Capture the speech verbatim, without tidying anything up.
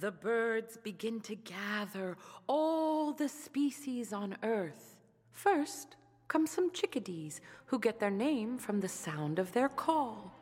The birds begin to gather all the species on Earth. First come some chickadees who get their name from the sound of their call.